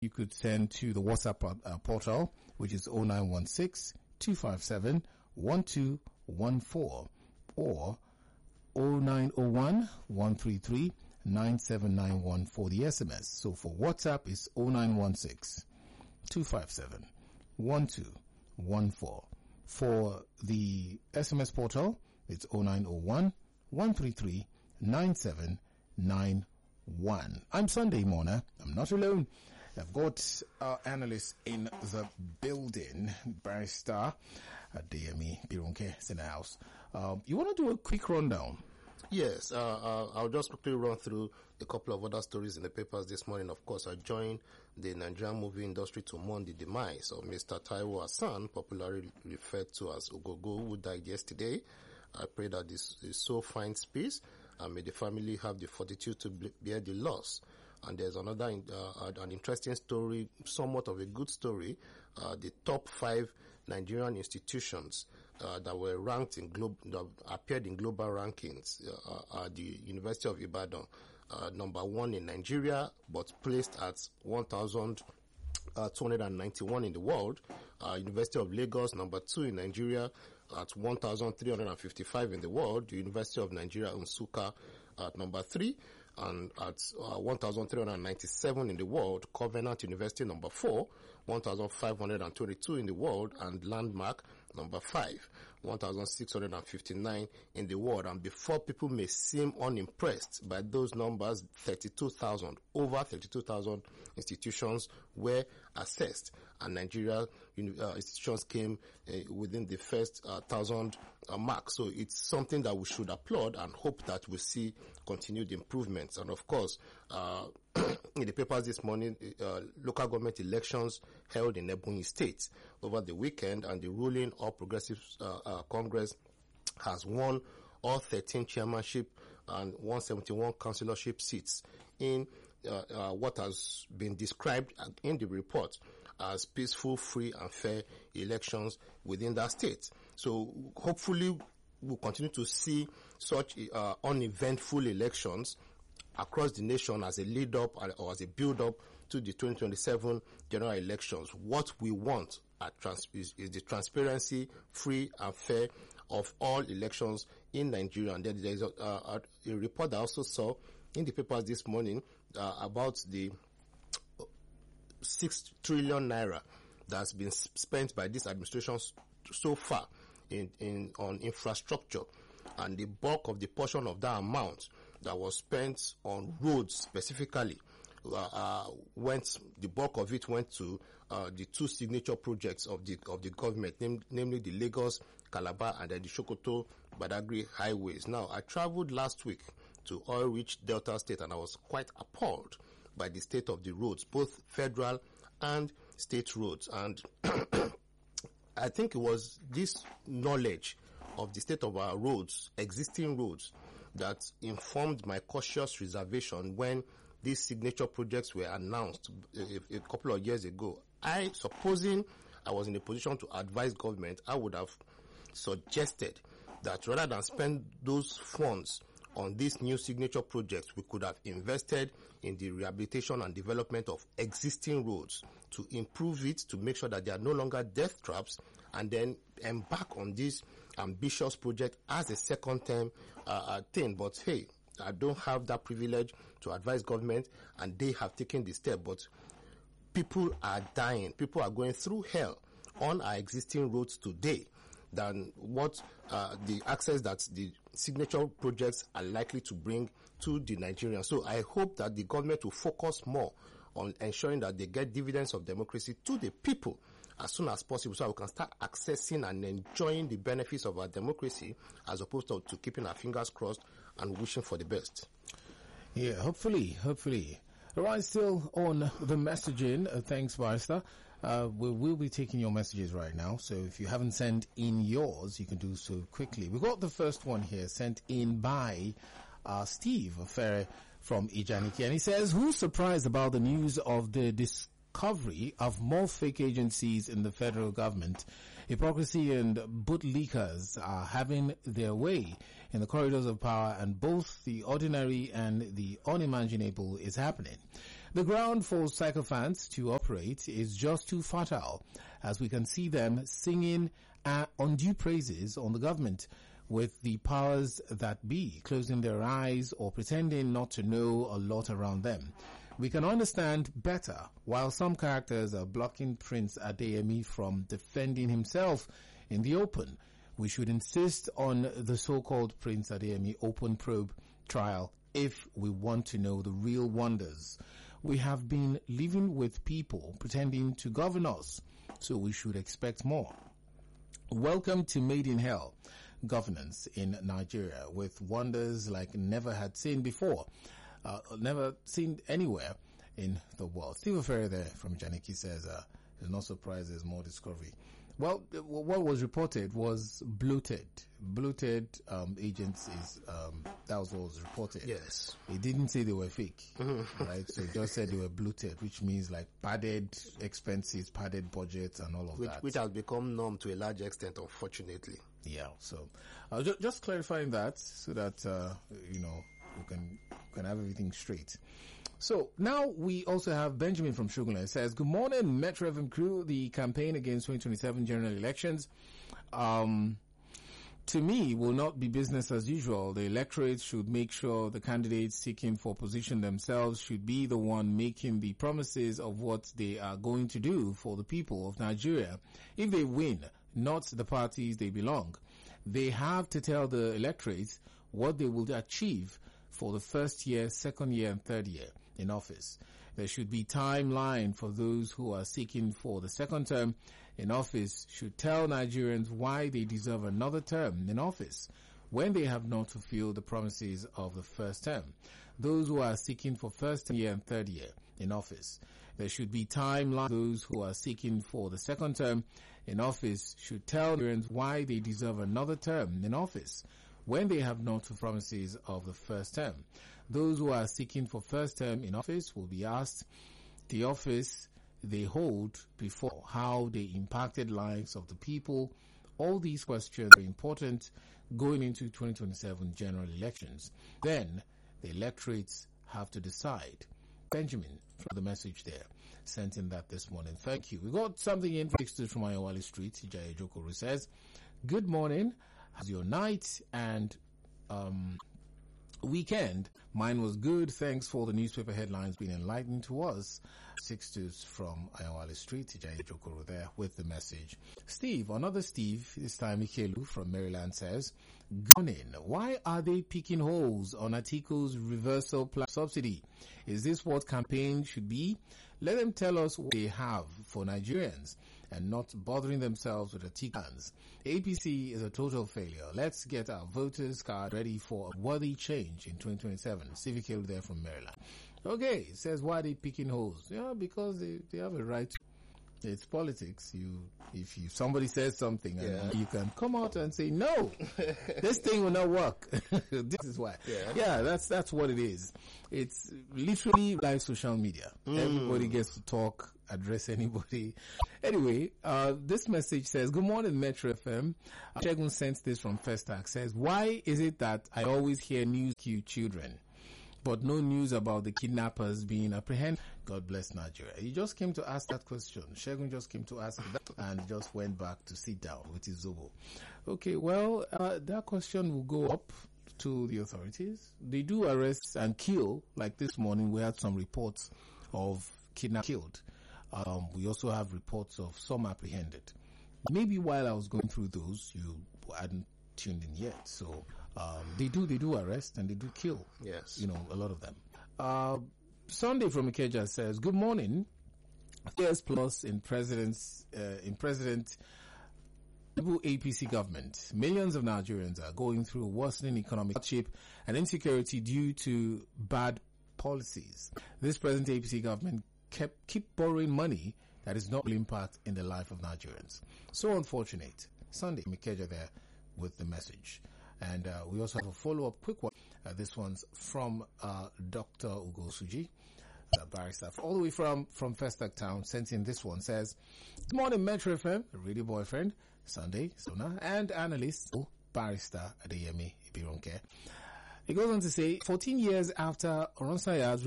you could send to the WhatsApp portal, which is 0916-257-1214 or 0901-133-9791 for the SMS. So for WhatsApp, it's 0916-257-1214. For the SMS portal, it's 0901-133-9791. I'm Sunday Morner. I'm not alone. I've got our analyst in the building, Barrister Adeyemi Birunke, in the house. You want to do a quick rundown? Yes, I'll just quickly run through a couple of other stories in the papers this morning. Of course, I joined the Nigerian movie industry to mourn the demise of Mr. Taiwo Hassan, popularly referred to as Ogogo, who died yesterday. I pray that his soul finds peace, and may the family have the fortitude to bear the loss. And there's another, an interesting story, somewhat of a good story. The top 5 Nigerian institutions that were ranked that appeared in global rankings are the University of Ibadan, number 1 in Nigeria, but placed at 1,291 in the world. University of Lagos, number 2 in Nigeria, at 1,355 in the world. The University of Nigeria, Nsukka, at number 3, and at 1,397 in the world. Covenant University, number 4, 1,522 in the world, and Landmark, number 5, 1,659 in the world. And before people may seem unimpressed by those numbers, over 32,000 institutions were assessed, and Nigeria institutions came within the first 1,000 mark. So it's something that we should applaud and hope that we see continued improvements. And of course, in the papers this morning, local government elections held in Ebonyi State over the weekend, and the ruling All Progressives Congress has won all 13 chairmanship and 171 councillorship seats in what has been described in the report as peaceful, free and fair elections within that state. So hopefully we'll continue to see such uneventful elections across the nation as a lead up or as a build up to the 2027 general elections. What we want is the transparency, free and fair of all elections in Nigeria. And then there is a report I also saw in the papers this morning about the 6 trillion naira that's been spent by this administration so far on infrastructure, and the bulk of the portion of that amount that was spent on roads specifically the bulk of it went to the 2 signature projects of the government, namely the Lagos Calabar and then the Sokoto Badagry highways. Now, I traveled last week to oil-rich Delta State, and I was quite appalled by the state of the roads, both federal and state roads. And I think it was this knowledge of the state of our roads, existing roads, that informed my cautious reservation when these signature projects were announced a couple of years ago. Supposing I was in a position to advise government, I would have suggested that rather than spend those funds on these new signature projects, we could have invested in the rehabilitation and development of existing roads to improve it, to make sure that they are no longer death traps, and then embark on this ambitious project as a second term thing. But hey, I don't have that privilege to advise government, and they have taken the step. But people are dying. People are going through hell on our existing roads today than what the access that the signature projects are likely to bring to the Nigerians. So I hope that the government will focus more on ensuring that they get dividends of democracy to the people as soon as possible, so we can start accessing and enjoying the benefits of our democracy, as opposed to keeping our fingers crossed and wishing for the best. Yeah, hopefully. All right, still on the messaging. Thanks, Barrister. We will be taking your messages right now. So if you haven't sent in yours, you can do so quickly. We got the first one here sent in by Steve Ferre from Ijaniki. And he says, who's surprised about the news of the discovery of more fake agencies in the federal government? Hypocrisy and bootlickers are having their way in the corridors of power, and both the ordinary and the unimaginable is happening. The ground for sycophants to operate is just too fertile, as we can see them singing undue praises on the government, with the powers that be closing their eyes or pretending not to know a lot around them. We can understand better while some characters are blocking Prince Adeyemi from defending himself in the open. We should insist on the so-called Prince Adeyemi open probe trial if we want to know the real wonders. We have been living with people pretending to govern us, so we should expect more. Welcome to Made in Hell governance in Nigeria, with wonders like never had seen before, never seen anywhere in the world. Steve Ofere there from Janiki says, he's not surprised there's more discovery. Well, what was reported was bloated agencies. That was what was reported. Yes. It didn't say they were fake, right? So it just said they were bloated, which means like padded expenses, padded budgets, and all of that. Which has become norm to a large extent, unfortunately. Yeah. So just clarifying that so that we can have everything straight. So now we also have Benjamin from Shogunle. It says, good morning, Metro FM crew. The campaign against 2027 general elections, to me, will not be business as usual. The electorate should make sure the candidates seeking for position themselves should be the one making the promises of what they are going to do for the people of Nigeria. If they win, not the parties they belong, they have to tell the electorate what they will achieve for the first year, second year, and third year in office. There should be timeline for those who are seeking for the second term in office should tell Nigerians why they deserve another term in office when they have not fulfilled the promises of the first term. Those who are seeking for first year and third year in office, there should be timeline. Those who are seeking for the second term in office should tell Nigerians why they deserve another term in office when they have not fulfilled the promises of the first term. Those who are seeking for first term in office will be asked the office they hold before, how they impacted lives of the people. All these questions are important going into 2027 general elections. Then the electorates have to decide. Benjamin, for the message there, sent in that this morning. Thank you. We got something in from Ayawali Street. Jaya Jokoro says, good morning. How's your night and weekend? Mine was good. Thanks for the newspaper headlines being enlightening to us. 62s from Ayawali Street. Jaya Jokoro there with the message. Steve, another Steve, this time Ikelu from Maryland says, good morning. Why are they picking holes on Atiku's reversal plan subsidy? Is this what campaign should be? Let them tell us what they have for Nigerians and not bothering themselves with Atiku plans. APC is a total failure. Let's get our voters card ready for a worthy change in 2027. Civic Hill there from Maryland. Okay, it says, why are they picking holes? Yeah, because they have a right to. It's politics. If somebody says something, and you can come out and say, no, this thing will not work. This is why. Yeah, that's what it is. It's literally like social media. Everybody gets to talk, address anybody. Anyway, this message says, good morning, Metro FM. Shegun sent this from Festac. Says, why is it that I always hear news cute children, but no news about the kidnappers being apprehended? God bless Nigeria. He just came to ask that question. Shegun just came to ask that and just went back to sit down with his Zobo. Okay, well, that question will go up to the authorities. They do arrest and kill. Like this morning, we had some reports of kidnapped, killed. We also have reports of some apprehended. Maybe while I was going through those, you hadn't tuned in yet. So they do arrest and they do kill. Yes. A lot of them. Sunday from Ikeja says, good morning. Years plus in President APC government. Millions of Nigerians are going through worsening economic hardship and insecurity due to bad policies. This present APC government keep borrowing money that is not will impact in the life of Nigerians. So unfortunate. Sunday from Ikeja there with the message. And we also have a follow-up quick one. This one's from Dr. Ugo Suji, barrister, all the way from Festac Town, sent in this one. Says, good morning, Metro FM, radio boyfriend, Sunday, Sona, and analyst, barrister Adeyemi Ibironke. He goes on to say, 14 years after Oronsaya's